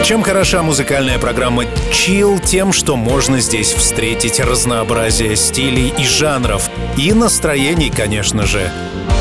Чем хороша музыкальная программа Chill? Тем, что можно здесь встретить разнообразие стилей и жанров. И настроений, конечно же.